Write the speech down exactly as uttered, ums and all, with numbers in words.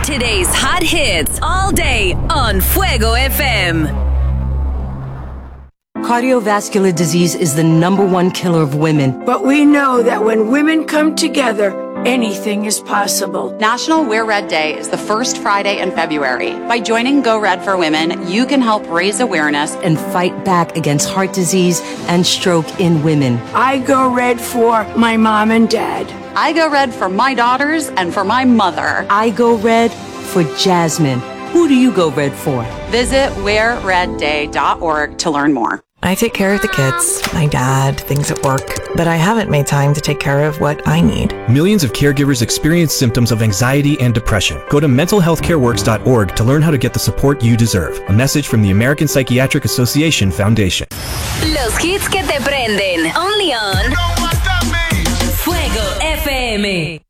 Today's hot hits all day on Fuego F M. Cardiovascular disease is the number one killer of women. But we know that when women come together, anything is possible. National Wear Red Day is the first Friday in February. By joining Go Red for Women, you can help raise awareness and fight back against heart disease and stroke in women. I go red for my mom and dad. I go red for my daughters and for my mother. I go red for Jasmine. Who do you go red for? Visit wear red day dot org to learn more. I take care of the kids, my dad, things at work, but I haven't made time to take care of what I need. Millions of caregivers experience symptoms of anxiety and depression. Go to mental health care works dot org to learn how to get the support you deserve. A message from the American Psychiatric Association Foundation. Los hits que te prenden. Only on Fuego F M.